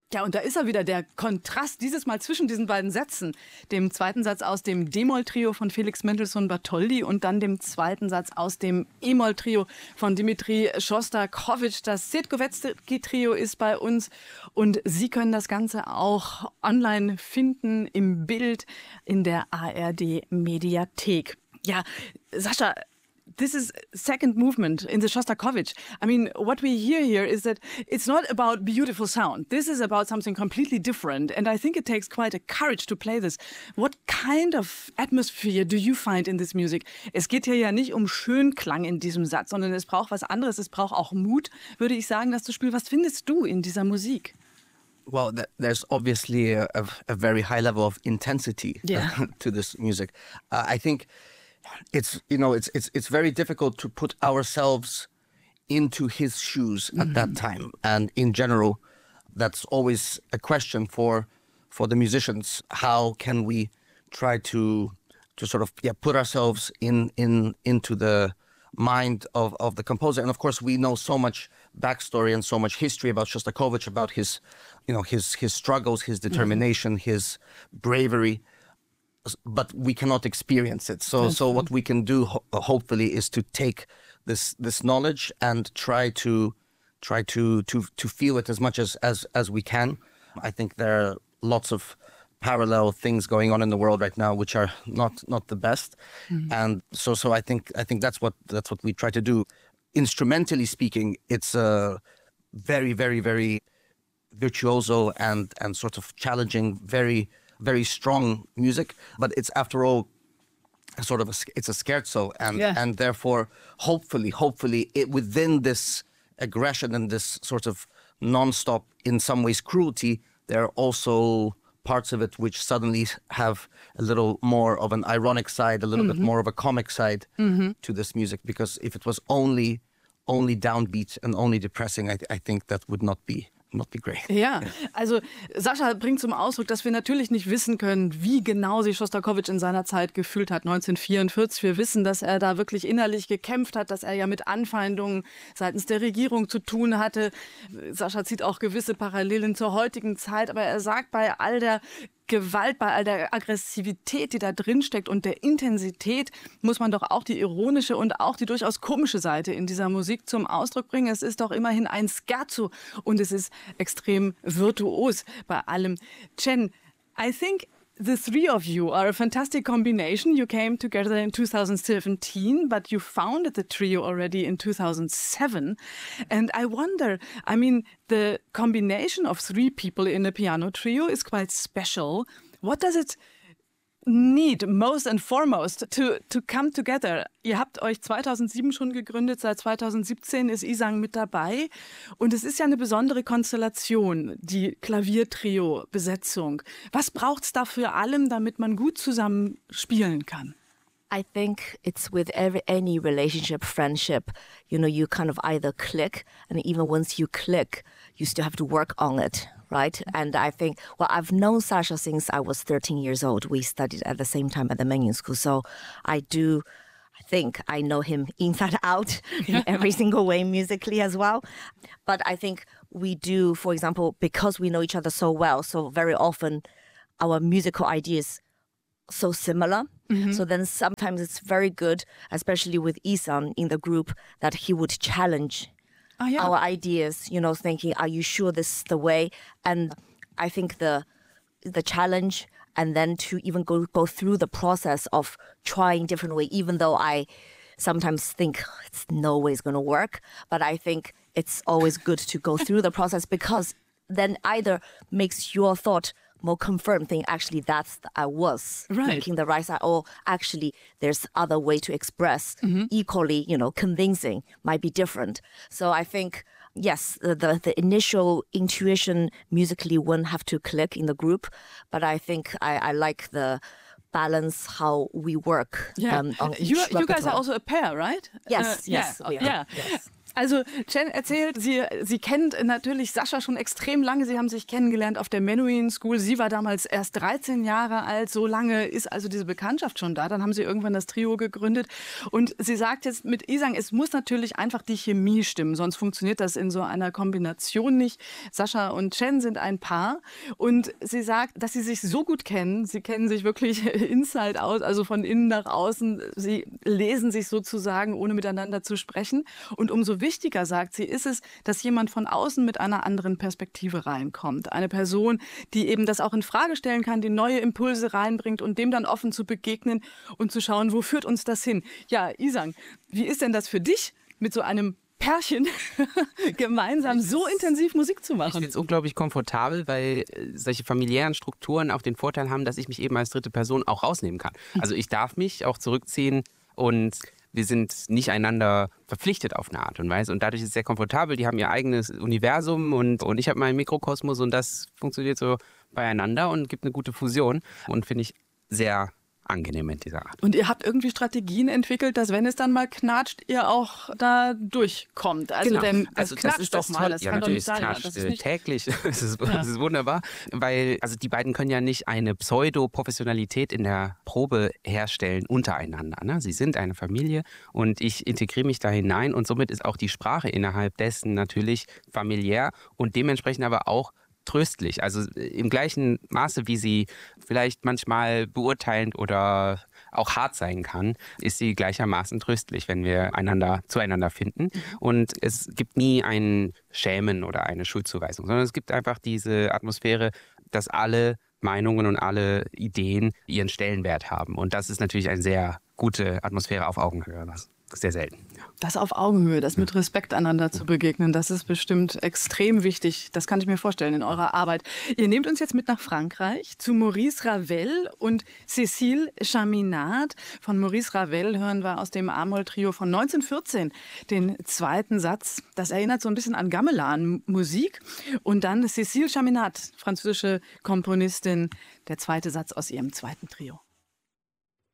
Ja, und da ist er wieder, der Kontrast dieses Mal zwischen diesen beiden Sätzen. Dem zweiten Satz aus dem D-Moll-Trio von Felix Mendelssohn-Bartholdy und dann dem zweiten Satz aus dem E-Moll-Trio von Dmitri Schostakowitsch. Das Sedgwiecki-Trio ist bei uns und Sie können das Ganze auch online finden im Bild in der ARD-Mediathek. Ja, Sascha, this is second movement in the Shostakovich. I mean, what we hear here is that it's not about beautiful sound. This is about something completely different. And I think it takes quite a courage to play this. What kind of atmosphere do you find in this music? Es geht hier ja nicht um Schönklang in diesem Satz, sondern es braucht was anderes. Es braucht auch Mut, würde ich sagen, das zu spielen. Was findest du in dieser Musik? Well, there's obviously a very high level of intensity to this music. I think it's very difficult to put ourselves into his shoes at that time, and in general that's always a question for the musicians. How can we try to sort of put ourselves into the mind of the composer? And of course we know so much backstory and so much history about Shostakovich, about his struggles, his determination, his bravery, but we cannot experience it. So what we can do, hopefully, is to take this knowledge and try to feel it as much as we can. I think there are lots of parallel things going on in the world right now, which are not the best, and so I think that's what we try to do. Instrumentally speaking, it's a very, very, very virtuoso and sort of challenging, very, very strong music, but it's after all sort of it's a scherzo, and therefore hopefully within this aggression and this sort of non-stop, in some ways, cruelty, there are also parts of it which suddenly have a little more of an ironic side, a little bit more of a comic side to this music, because if it was only downbeat and only depressing, I think that would not be great. Ja, also Sascha bringt zum Ausdruck, dass wir natürlich nicht wissen können, wie genau sich Schostakowitsch in seiner Zeit gefühlt hat, 1944. Wir wissen, dass er da wirklich innerlich gekämpft hat, dass er ja mit Anfeindungen seitens der Regierung zu tun hatte. Sascha zieht auch gewisse Parallelen zur heutigen Zeit, aber er sagt, bei all der Gewalt, bei all der Aggressivität, die da drin steckt und der Intensität, muss man doch auch die ironische und auch die durchaus komische Seite in dieser Musik zum Ausdruck bringen. Es ist doch immerhin ein Scherzo und es ist extrem virtuos bei allem. Chen, I think the three of you are a fantastic combination. You came together in 2017, but you founded the trio already in 2007. And I wonder, I mean, the combination of three people in a piano trio is quite special. What does it need most and foremost to come together? Ihr habt euch 2007 schon gegründet, seit 2017 ist Isang mit dabei und es ist ja eine besondere Konstellation, die Klaviertrio-Besetzung. Was braucht's da für allem, damit man gut zusammen spielen kann? I think it's with any relationship, friendship, you kind of either click, and even once you click, you still have to work on it. Right. And I think, I've known Sascha since I was 13 years old. We studied at the same time at the Mengyan School. So I think I know him inside out in every single way musically as well. But I think we do, for example, because we know each other so well, so very often our musical ideas so similar. So then sometimes it's very good, especially with Isang in the group, that he would challenge our ideas, thinking, are you sure this is the way? And I think the challenge, and then to even go through the process of trying different way, even though I sometimes think it's no way it's going to work, but I think it's always good to go through the process, because then either makes your thought more confirmed, think actually I was thinking the right side, or actually there's other way to express equally, convincing, might be different. So I think, yes, the initial intuition musically wouldn't have to click in the group, but I think I like the balance, how we work. Yeah. On you each guys repertoire. are also a pair, right? Yes, Yes. Also Chen erzählt, sie kennt natürlich Sascha schon extrem lange. Sie haben sich kennengelernt auf der Menuhin School. Sie war damals erst 13 Jahre alt. So lange ist also diese Bekanntschaft schon da. Dann haben sie irgendwann das Trio gegründet. Und sie sagt jetzt mit Ihsang, es muss natürlich einfach die Chemie stimmen. Sonst funktioniert das in so einer Kombination nicht. Sascha und Chen sind ein Paar. Und sie sagt, dass sie sich so gut kennen. Sie kennen sich wirklich inside out, also von innen nach außen. Sie lesen sich sozusagen, ohne miteinander zu sprechen. Und umso wichtiger, sagt sie, ist es, dass jemand von außen mit einer anderen Perspektive reinkommt. Eine Person, die eben das auch in Frage stellen kann, die neue Impulse reinbringt und dem dann offen zu begegnen und zu schauen, wo führt uns das hin? Ja, Ihsang, wie ist denn das für dich, mit so einem Pärchen gemeinsam so intensiv Musik zu machen? Ich finde es unglaublich komfortabel, weil solche familiären Strukturen auch den Vorteil haben, dass ich mich eben als dritte Person auch rausnehmen kann. Also ich darf mich auch zurückziehen und wir sind nicht einander verpflichtet auf eine Art und Weise. Und dadurch ist es sehr komfortabel. Die haben ihr eigenes Universum und ich habe meinen Mikrokosmos und das funktioniert so beieinander und gibt eine gute Fusion. Und finde ich sehr angenehm in dieser Art. Und ihr habt irgendwie Strategien entwickelt, dass wenn es dann mal knatscht, ihr auch da durchkommt. Also genau. Denn das also knatscht das ist doch das mal. Tolle. Das ja, kann doch natürlich, nicht sein. es knatscht Nicht täglich. Das ist wunderbar, weil also die beiden können ja nicht eine Pseudo-Professionalität in der Probe herstellen untereinander. Ne? Sie sind eine Familie und ich integriere mich da hinein und somit ist auch die Sprache innerhalb dessen natürlich familiär und dementsprechend aber auch tröstlich. Also im gleichen Maße, wie sie vielleicht manchmal beurteilend oder auch hart sein kann, ist sie gleichermaßen tröstlich, wenn wir zueinander finden. Und es gibt nie ein Schämen oder eine Schuldzuweisung, sondern es gibt einfach diese Atmosphäre, dass alle Meinungen und alle Ideen ihren Stellenwert haben. Und das ist natürlich eine sehr gute Atmosphäre auf Augenhöhe. Das ist sehr selten. Ja. Das auf Augenhöhe, das mit Respekt einander zu begegnen, das ist bestimmt extrem wichtig. Das kann ich mir vorstellen in eurer Arbeit. Ihr nehmt uns jetzt mit nach Frankreich zu Maurice Ravel und Cécile Chaminade. Von Maurice Ravel hören wir aus dem A-Moll-Trio von 1914 den zweiten Satz. Das erinnert so ein bisschen an Gamelan-Musik. Und dann Cécile Chaminade, französische Komponistin, der zweite Satz aus ihrem zweiten Trio.